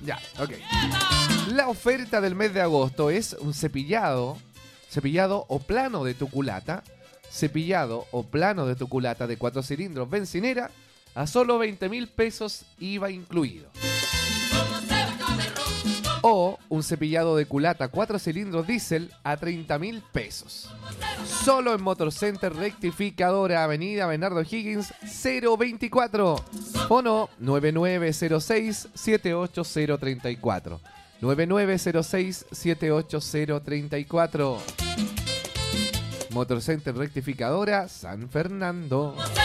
Ya, ok. La oferta del mes de agosto es un cepillado o plano de tu culata, cepillado o plano de tu culata de 4 cilindros bencinera a solo 20.000 pesos IVA incluido. O un cepillado de culata 4 cilindros diésel a 30.000 pesos. Solo en Motor Center Rectificadora, Avenida Bernardo Higgins 024. Fono 9906-78034. 9906-78034. Motor Center Rectificadora San Fernando.